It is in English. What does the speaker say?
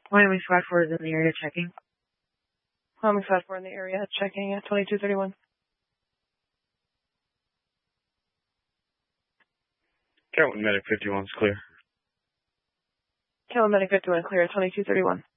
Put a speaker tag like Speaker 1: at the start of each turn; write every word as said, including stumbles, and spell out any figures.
Speaker 1: Miami five four is in the area checking.
Speaker 2: Miami five four in the area checking at twenty-two thirty-one.
Speaker 3: Carolyn Medic fifty-one is clear.
Speaker 2: Carolyn Medic fifty-one clear at twenty-two thirty-one.